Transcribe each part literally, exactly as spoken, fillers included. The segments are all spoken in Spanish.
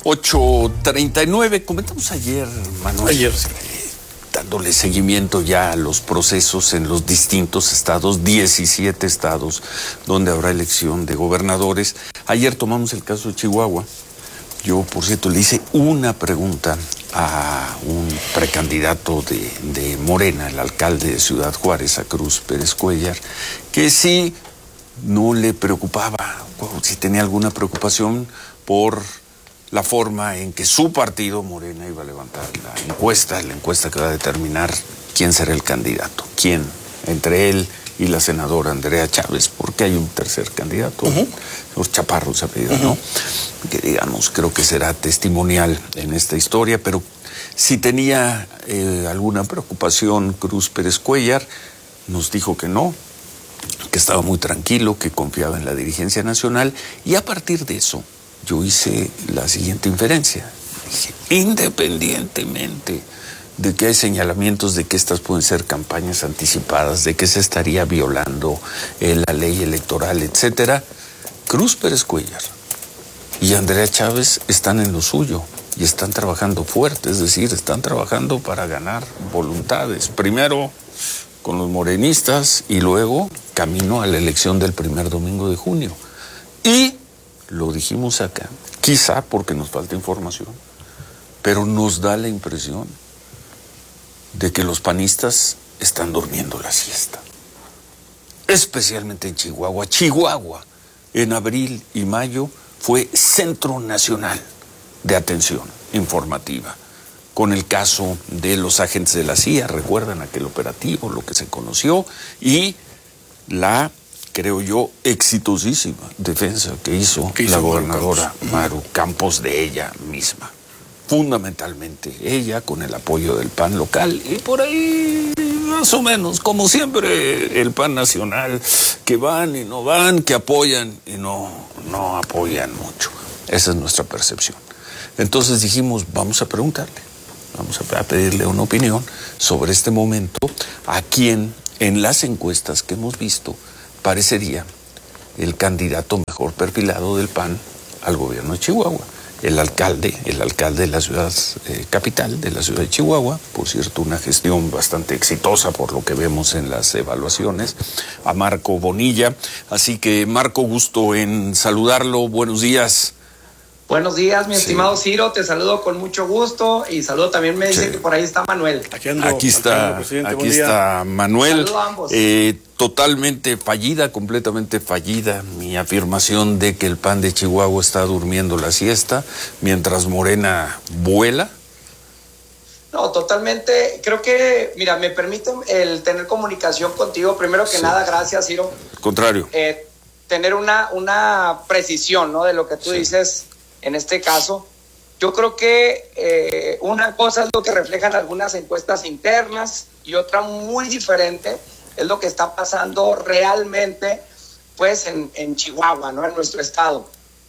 ocho treinta y nueve, comentamos ayer, Manuel, ayer. Eh, dándole seguimiento ya a los procesos en los distintos estados, diecisiete estados, donde habrá elección de gobernadores. Ayer tomamos el caso de Chihuahua. Yo, por cierto, le hice una pregunta a un precandidato de, de Morena, el alcalde de Ciudad Juárez, a Cruz Pérez Cuéllar, que sí no le preocupaba, si tenía alguna preocupación por la forma en que su partido, Morena, iba a levantar la encuesta, la encuesta que va a determinar quién será el candidato, quién, entre él y la senadora Andrea Chávez, porque hay un tercer candidato, uh-huh. los Chaparros se apellidan, uh-huh. ¿no? Que digamos, creo que será testimonial en esta historia, pero si tenía eh, alguna preocupación Cruz Pérez Cuéllar, nos dijo que no, que estaba muy tranquilo, que confiaba en la dirigencia nacional, y a partir de eso yo hice la siguiente inferencia. Dije, independientemente de que hay señalamientos de que estas pueden ser campañas anticipadas, de que se estaría violando eh, la ley electoral, etcétera, Cruz Pérez Cuéllar y Andrea Chávez están en lo suyo y están trabajando fuerte, es decir, están trabajando para ganar voluntades. Primero con los morenistas y luego camino a la elección del primer domingo de junio. Y lo dijimos acá, quizá porque nos falta información, pero nos da la impresión de que los panistas están durmiendo la siesta. Especialmente en Chihuahua. Chihuahua, en abril y mayo, fue centro nacional de atención informativa, con el caso de los agentes de la C I A, recuerdan aquel operativo, lo que se conoció, y la, creo yo, exitosísima defensa que hizo, hizo la gobernadora Maru Campos de ella misma. Fundamentalmente ella, con el apoyo del P A N local, y por ahí, más o menos, como siempre, el P A N nacional, que van y no van, que apoyan y no, no apoyan mucho. Esa es nuestra percepción. Entonces dijimos, vamos a preguntarle, vamos a pedirle una opinión sobre este momento, a quien en las encuestas que hemos visto parecería el candidato mejor perfilado del P A N al gobierno de Chihuahua. El alcalde, el alcalde de la ciudad eh, capital, de la ciudad de Chihuahua, por cierto, una gestión bastante exitosa por lo que vemos en las evaluaciones, a Marco Bonilla. Así que, Marco, gusto en saludarlo. Buenos días. Buenos días, mi sí. estimado Ciro, te saludo con mucho gusto y saludo también, me dice sí. que por ahí está Manuel. Aquí, ando, aquí está, aquí, ando, aquí está Manuel. Saludo a ambos. Eh, totalmente fallida, completamente fallida mi afirmación de que el P A N de Chihuahua está durmiendo la siesta mientras Morena vuela. No, totalmente, creo que, mira, me permite el tener comunicación contigo, primero que sí. nada, gracias, Ciro. Contrario. Eh, tener una, una precisión, ¿no?, de lo que tú sí. dices. En este caso, yo creo que eh, una cosa es lo que reflejan algunas encuestas internas y otra muy diferente es lo que está pasando realmente pues en, en Chihuahua, ¿no?, en nuestro estado.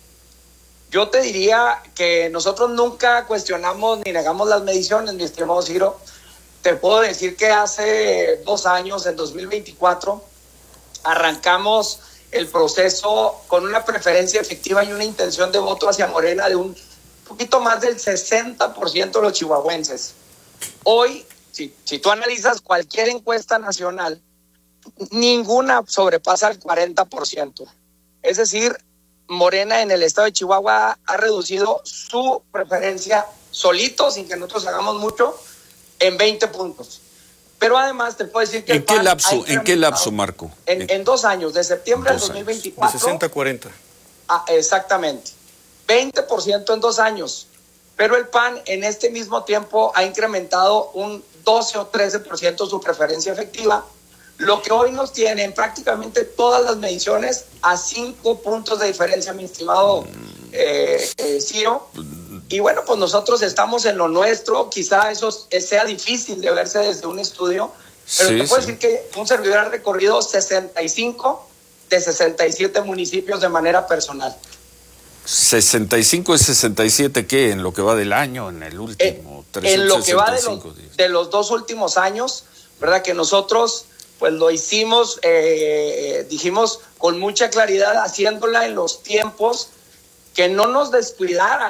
Yo te diría que nosotros nunca cuestionamos ni negamos las mediciones, mi estimado Ciro. Te puedo decir que hace dos años, en dos mil veinticuatro, arrancamos el proceso con una preferencia efectiva y una intención de voto hacia Morena de un poquito más del sesenta por ciento de los chihuahuenses. Hoy, si, si tú analizas cualquier encuesta nacional, ninguna sobrepasa el cuarenta por ciento. Es decir, Morena en el estado de Chihuahua ha reducido su preferencia solito, sin que nosotros hagamos mucho, en veinte puntos. Pero además te puedo decir que... ¿En qué lapso, ¿en qué lapso, Marco? En, en dos años, de septiembre del dos mil veinticuatro... De sesenta a cuarenta. Ah, exactamente. veinte por ciento en dos años. Pero el P A N en este mismo tiempo ha incrementado un doce o trece por ciento su preferencia efectiva, lo que hoy nos tiene en prácticamente todas las mediciones a cinco puntos de diferencia, mi estimado eh, eh, Ciro. Y bueno, pues nosotros estamos en lo nuestro, quizá eso sea difícil de verse desde un estudio, pero sí, te puedo sí. decir que un servidor ha recorrido sesenta y cinco de sesenta y siete municipios de manera personal. ¿sesenta y cinco de sesenta y siete qué? ¿En lo que va del año? ¿En el último? Eh, en lo que va de los, de los dos últimos años, ¿verdad? Que nosotros pues lo hicimos, eh, dijimos con mucha claridad, haciéndola en los tiempos que no nos descuidaran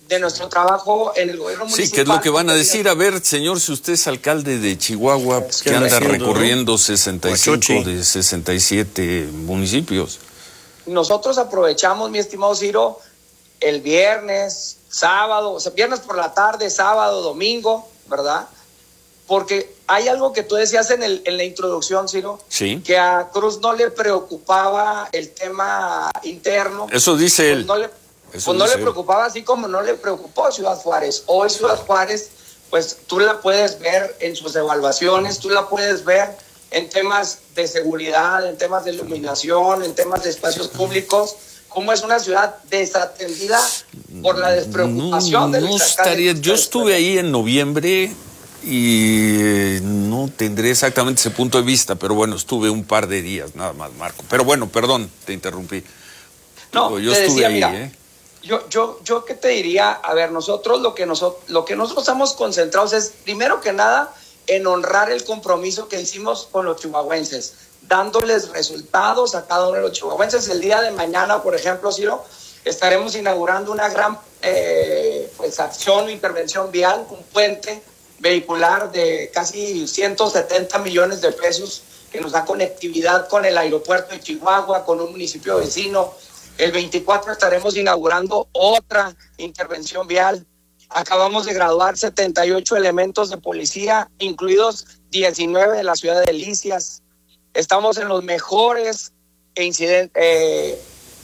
de nuestro trabajo en el gobierno municipal. Sí, que es lo que van a decir. A ver, señor, si usted es alcalde de Chihuahua, pues, que anda recorriendo, ¿no? sesenta y cinco de sesenta y siete municipios. Nosotros aprovechamos, mi estimado Ciro, el viernes, sábado, o sea, viernes por la tarde, sábado, domingo, ¿verdad? Porque hay algo que tú decías en, el, en la introducción, Ciro, sí, que a Cruz no le preocupaba el tema interno. Eso dice pues él. No le, Eso pues no dice le preocupaba, así como no le preocupó Ciudad Juárez. Hoy Ciudad Juárez, pues tú la puedes ver en sus evaluaciones, tú la puedes ver en temas de seguridad, en temas de iluminación, en temas de espacios públicos, como es una ciudad desatendida por la despreocupación no, del no estaría. Yo estuve ahí en noviembre y no tendré exactamente ese punto de vista, pero bueno, estuve un par de días nada más, Marco. Pero bueno, perdón, te interrumpí. No, yo te estuve decía, ahí, mira, ¿eh? Yo, yo, yo qué te diría, a ver, nosotros lo que nosotros, lo que nosotros estamos concentrados es, primero que nada, en honrar el compromiso que hicimos con los chihuahuenses, dándoles resultados a cada uno de los chihuahuenses. El día de mañana, por ejemplo, Ciro, estaremos inaugurando una gran eh, pues, acción o intervención vial, un puente vehicular de casi ciento setenta millones de pesos que nos da conectividad con el aeropuerto de Chihuahua, con un municipio vecino. El veinticuatro estaremos inaugurando otra intervención vial. Acabamos de graduar setenta y ocho elementos de policía, incluidos diecinueve de la ciudad de Delicias. Estamos en los mejores incidentes, eh,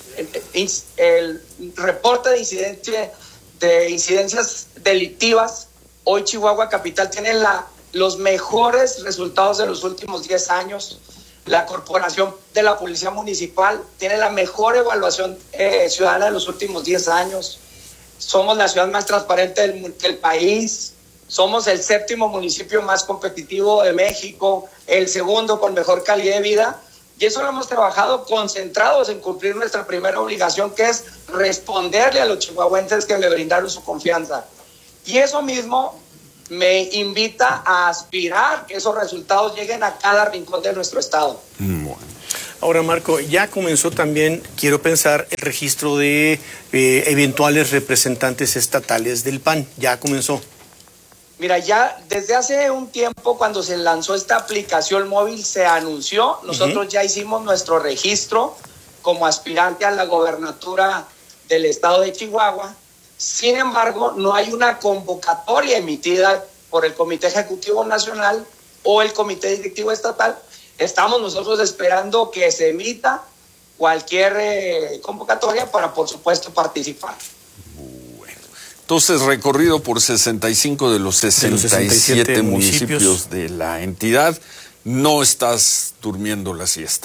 el reporte de, incidencia, de incidencias delictivas. Hoy Chihuahua Capital tiene la, los mejores resultados de los últimos diez años. La Corporación de la Policía Municipal tiene la mejor evaluación eh, ciudadana de los últimos diez años. Somos la ciudad más transparente del, del país. Somos el séptimo municipio más competitivo de México, el segundo con mejor calidad de vida. Y eso lo hemos trabajado concentrados en cumplir nuestra primera obligación, que es responderle a los chihuahuenses que le brindaron su confianza. Y eso mismo me invita a aspirar que esos resultados lleguen a cada rincón de nuestro estado. Bueno. Ahora, Marco, ya comenzó también, quiero pensar, el registro de eh, eventuales representantes estatales del P A N. Ya comenzó. Mira, ya desde hace un tiempo, cuando se lanzó esta aplicación móvil, se anunció. Nosotros uh-huh. ya hicimos nuestro registro como aspirante a la gobernatura del estado de Chihuahua. Sin embargo, no hay una convocatoria emitida por el Comité Ejecutivo Nacional o el Comité Directivo Estatal. Estamos nosotros esperando que se emita cualquier eh, convocatoria para, por supuesto, participar. Bueno, entonces, recorrido por sesenta y cinco de los sesenta y siete municipios. municipios de la entidad, no estás durmiendo la siesta.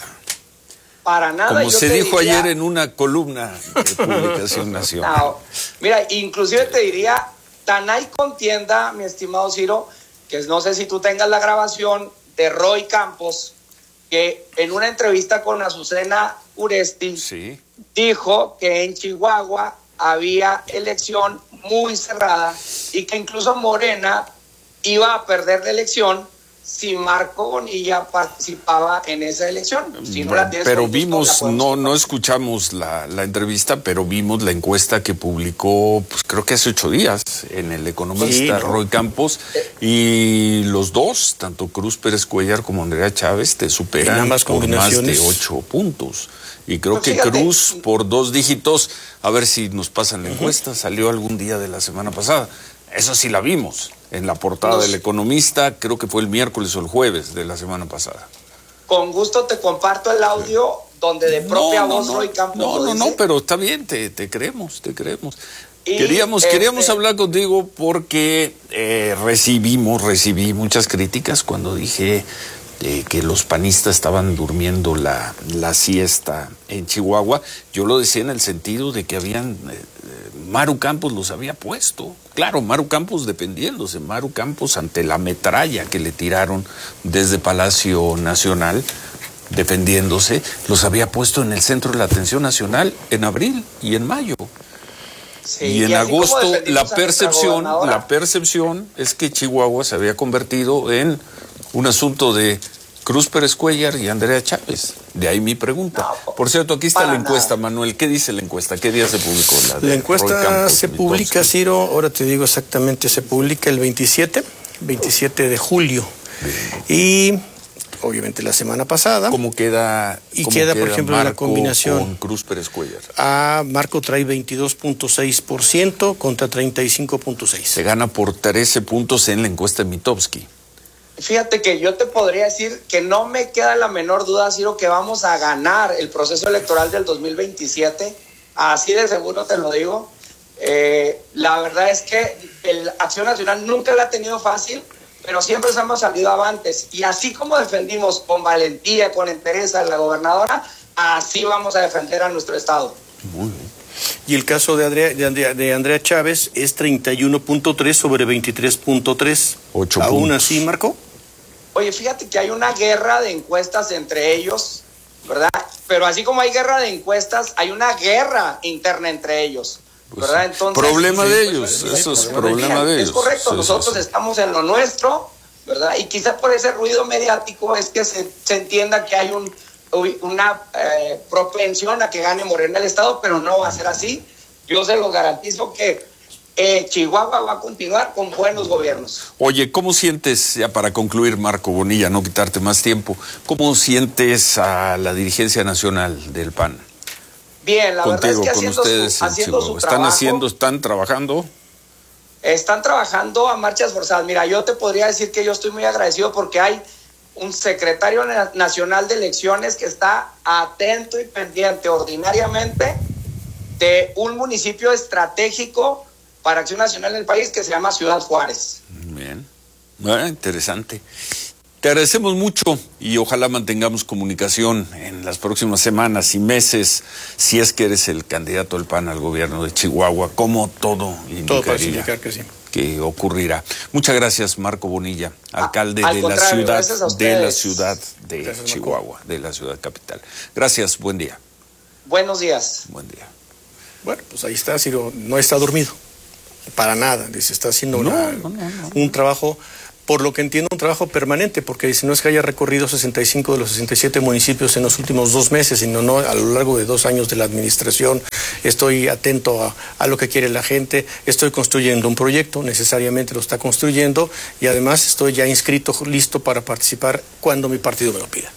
Para nada. Como yo se te dijo diría, ayer en una columna de Publicación Nacional. No, mira, inclusive te diría, tan hay contienda, mi estimado Ciro, que no sé si tú tengas la grabación de Roy Campos, que en una entrevista con Azucena Uresti sí. dijo que en Chihuahua había elección muy cerrada y que incluso Morena iba a perder la elección si Marco Bonilla participaba en esa elección. Si no bueno, la tienes, pero vimos, no no escuchamos la, la entrevista, pero vimos la encuesta que publicó, pues creo que hace ocho días, en El Economista, sí, ¿no? Roy Campos, y los dos, tanto Cruz Pérez Cuellar como Andrea Chávez, te superan por más de ocho puntos. Y creo pues que fíjate, Cruz por dos dígitos, a ver si nos pasan la encuesta, uh-huh. salió algún día de la semana pasada. Eso sí la vimos en la portada del Economista, creo que fue el miércoles o el jueves de la semana pasada. Con gusto te comparto el audio donde de propia no, no, voz no, Roy Campos No, no, dice. no, pero está bien, te, te creemos, te creemos. Y queríamos, este... queríamos hablar contigo porque eh, recibimos, recibí muchas críticas cuando dije eh, que los panistas estaban durmiendo la, la siesta en Chihuahua. Yo lo decía en el sentido de que habían... Eh, Maru Campos los había puesto. Claro, Maru Campos defendiéndose, Maru Campos ante la metralla que le tiraron desde Palacio Nacional, defendiéndose, los había puesto en el centro de la atención nacional en abril y en mayo. Sí, y en y agosto la percepción, la percepción es que Chihuahua se había convertido en un asunto de Cruz Pérez Cuéllar y Andrea Chávez. De ahí mi pregunta. No, por cierto, aquí está la encuesta, nada. Manuel. ¿Qué dice la encuesta? ¿Qué día se publicó? La, la encuesta Campos, se publica, Ciro, ahora te digo exactamente, se publica el veintisiete de julio. Bien. Y obviamente la semana pasada. ¿Cómo queda? Y cómo queda, queda, por ejemplo, Marco la combinación. Con Cruz Pérez Cuéllar. Ah, Marco trae veintidós punto seis por ciento contra treinta y cinco punto seis por ciento. Se gana por trece puntos en la encuesta de Mitofsky. Fíjate que yo te podría decir que no me queda la menor duda, Ciro, que vamos a ganar el proceso electoral del dos mil veintisiete. Así de seguro te lo digo. Eh, la verdad es que el Acción Nacional nunca la ha tenido fácil, pero siempre hemos salido avantes. Y así como defendimos con valentía, con entereza a la gobernadora, así vamos a defender a nuestro estado. Muy bien. Y el caso de Andrea, de Andrea, de Andrea Chávez es treinta y uno punto tres sobre veintitrés punto tres. Ocho ¿Aún puntos. así, Marco? Oye, fíjate que hay una guerra de encuestas entre ellos, ¿verdad? Pero así como hay guerra de encuestas, hay una guerra interna entre ellos, ¿verdad? Entonces, problema sí, de pues, ellos, pues, eso es pues, problema de ellos. Es correcto, sí, nosotros sí, sí. estamos en lo nuestro, ¿verdad? Y quizás por ese ruido mediático es que se, se entienda que hay un, una eh, propensión a que gane Morena el Estado, pero no va a ser así. Yo se los garantizo que Eh, Chihuahua va a continuar con buenos gobiernos. Oye, ¿cómo sientes, ya para concluir, Marco Bonilla, no quitarte más tiempo, cómo sientes a la dirigencia nacional del P A N? Bien, la Contigo, verdad es que con haciendo ustedes su, en haciendo Chihuahua. su ¿Están trabajo, haciendo, están trabajando? Están trabajando a marchas forzadas. Mira, yo te podría decir que yo estoy muy agradecido porque hay un secretario nacional de elecciones que está atento y pendiente ordinariamente de un municipio estratégico para Acción Nacional en el país que se llama Ciudad Juárez. Bien, bueno, interesante. Te agradecemos mucho y ojalá mantengamos comunicación en las próximas semanas y meses, si es que eres el candidato del P A N al gobierno de Chihuahua, como todo indicaría todo que, sí. que ocurrirá. Muchas gracias, Marco Bonilla, alcalde ah, de la ciudad de la ciudad de gracias, Chihuahua, de la ciudad capital. Gracias, buen día. Buenos días. Buen día. Bueno, pues ahí está, Ciro, no está dormido. Para nada, dice, está haciendo no, una, no, no, no. un trabajo, por lo que entiendo, un trabajo permanente, porque dice, no es que haya recorrido sesenta y cinco de los sesenta y siete municipios en los últimos dos meses, sino no, a lo largo de dos años de la administración, estoy atento a, a lo que quiere la gente, estoy construyendo un proyecto, necesariamente lo está construyendo, y además estoy ya inscrito, listo para participar cuando mi partido me lo pida.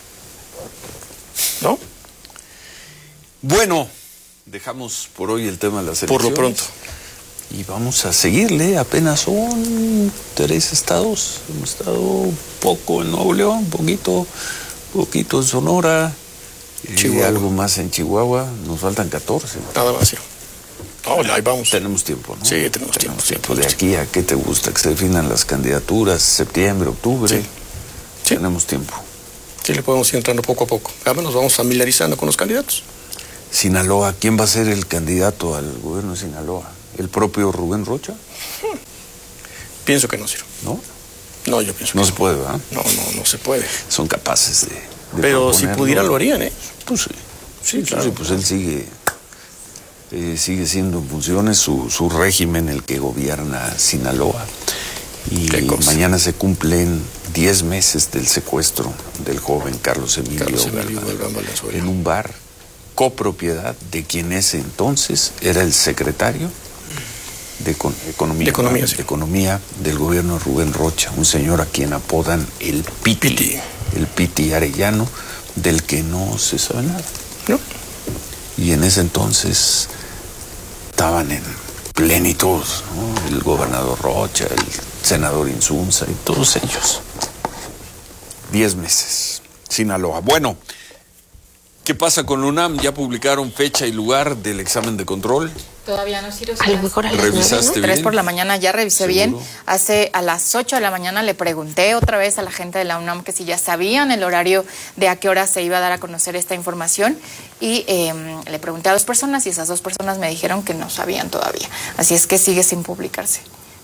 ¿No? Bueno, dejamos por hoy el tema de las elecciones. Por lo pronto. Y vamos a seguirle, apenas son tres estados, hemos estado poco en Nuevo León, poquito, poquito en Sonora, y algo más en Chihuahua, nos faltan catorce. Nada más, sí. Oh, ahí vamos. Tenemos tiempo, ¿no? Sí, tenemos, tenemos tiempo. tiempo. De aquí a qué te gusta, que se definan las candidaturas, septiembre, octubre, sí. Sí. Tenemos tiempo. Sí, le podemos ir entrando poco a poco. A ver, nos vamos familiarizando con los candidatos. Sinaloa, ¿quién va a ser el candidato al gobierno de Sinaloa? ¿El propio Rubén Rocha? Hmm. Pienso que no, Ciro. ¿No? No, yo pienso que no. no. se puede, ¿verdad? No, no, no se puede. Son capaces de, de Pero si pudieran lo harían, ¿eh? Pues sí. Sí, claro. Sí, pues él sigue, eh, sigue siendo en funciones su, su régimen, el que gobierna Sinaloa. Y mañana se cumplen diez meses del secuestro del joven Carlos Emilio, Carlos Emilio Galván Valenzuela en un bar copropiedad de quien ese entonces era el secretario de Econ Economía, de Economía, sí. de Economía del gobierno de Rubén Rocha, un señor a quien apodan el Piti, Piti. el Piti Arellano, del que no se sabe nada. No. Y en ese entonces estaban en plenitud, ¿no? El gobernador Rocha, el senador Insunza y todos ellos. Diez meses, Sinaloa. Bueno, ¿qué pasa con la UNAM? ¿Ya publicaron fecha y lugar del examen de control? Todavía no, Ciro. A lo mejor a las ¿Revisaste bien? Tres por la mañana, ya revisé ¿Seguro? bien. Hace a las ocho de la mañana le pregunté otra vez a la gente de la UNAM que si ya sabían el horario de a qué hora se iba a dar a conocer esta información y eh, le pregunté a dos personas y esas dos personas me dijeron que no sabían todavía. Así es que sigue sin publicarse.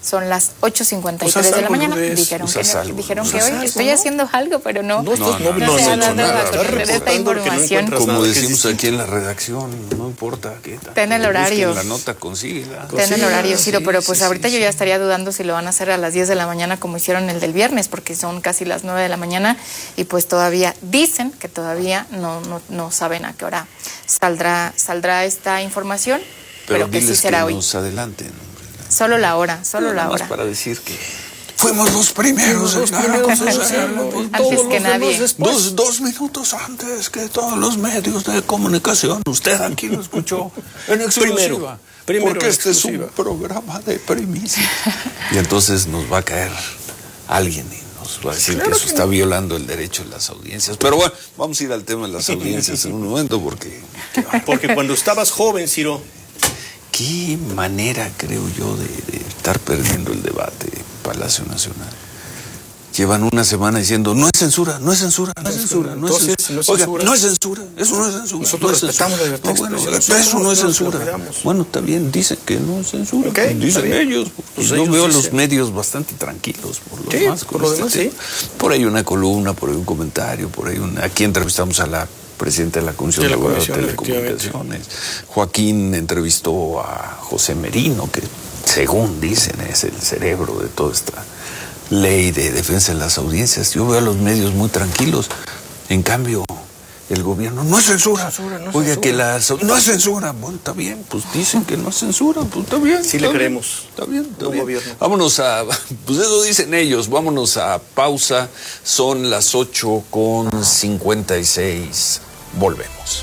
Son las ocho cincuenta y tres de la mañana. Lourdes. Dijeron Pues que, algo, dijeron pues que hoy algo, estoy ¿no? haciendo algo, pero no. No, no, no, no, no se has ha hecho dado nada. a Estás conocer esta reportando que no información. encuentras Como nada, decimos ¿qué aquí en la redacción, no importa qué tal. Ten el horario. Busquen la nota, consíguela. Ten el horario, Ciro, Sí, pero sí, pues sí, ahorita sí. yo ya estaría dudando si lo van a hacer a las diez de la mañana como hicieron el del viernes, porque son casi las nueve de la mañana y pues todavía dicen que todavía no, no, no saben a qué hora saldrá, saldrá esta información, pero, Pero que sí diles será que hoy. nos adelanten. Solo la hora, solo la Nada más hora. para decir que fuimos los primeros, Los en primeros en hacerlo, hacerlo, pues, Antes todos que los nadie. demás después. Dos, dos minutos antes que todos los medios de comunicación. Usted aquí lo escuchó en exclusiva. Primero, primero porque en este exclusiva. es un programa de primicia. Y entonces nos va a caer alguien y nos va a decir Claro que eso que está no. violando el derecho de las audiencias. Pero bueno, vamos a ir al tema de las audiencias en un momento porque... qué bárbaro. Porque cuando estabas joven, Ciro, Qué manera, creo yo, de, de estar perdiendo el debate Palacio Nacional. Llevan una semana diciendo, no es censura, no es censura, no es censura, no es Entonces, censura. no es Oiga, censura. no es censura, eso no es censura. Nosotros no es respetamos censura. la libertad de No, bueno, expresión. eso no es Nosotros censura. nos cuidamos. Bueno, está bien, dicen que no es censura. Ok, pues está dicen bien. ellos. Pues yo ellos veo a los dicen. medios bastante tranquilos por lo Sí, demás. por con lo este demás, tema. sí. Por ahí una columna, por ahí un comentario, por ahí una... Aquí entrevistamos a la presidenta de la Comisión De la Reguladora de Comisión, Telecomunicaciones. Joaquín entrevistó a José Merino, que según dicen es el cerebro de toda esta ley de defensa de las audiencias. Yo veo a los medios muy tranquilos. En cambio, el gobierno no es censura. Censura, no es Oiga, censura. que la no es censura. Bueno, está bien, pues dicen que no es censura, pues está bien. Sí está le bien, creemos. Está bien, está No bien. gobierno. Vámonos a, pues eso dicen ellos, vámonos a pausa. Son las ocho con cincuenta y seis. Volvemos.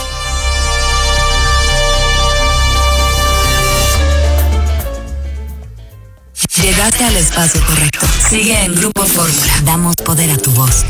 Llegaste al espacio correcto. Sigue en Grupo Fórmula. Damos poder a tu voz.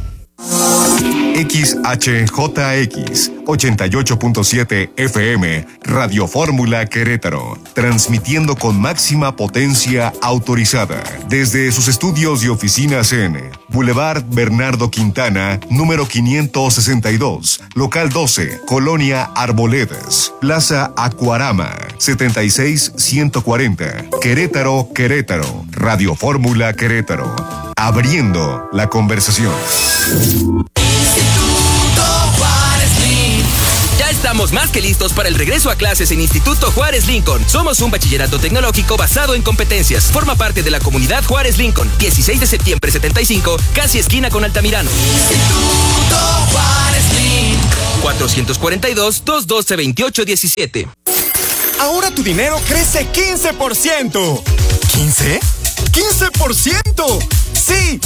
X H J X ochenta y ocho punto siete F M Radio Fórmula Querétaro, transmitiendo con máxima potencia autorizada desde sus estudios y oficinas en Boulevard Bernardo Quintana, número quinientos sesenta y dos, local doce, Colonia Arboledas, Plaza Acuarama, setenta y seis ciento cuarenta, Querétaro, Querétaro, Radio Fórmula Querétaro, abriendo la conversación. Ya estamos más que listos para el regreso a clases en Instituto Juárez Lincoln. Somos un bachillerato tecnológico basado en competencias. Forma parte de la comunidad Juárez Lincoln. dieciséis de septiembre setenta y cinco, casi esquina con Altamirano. Instituto Juárez Lincoln. cuatrocientos cuarenta y dos, doscientos doce, veintiocho diecisiete. Ahora tu dinero crece quince por ciento. ¿quince? ¡quince por ciento! ¡Sí!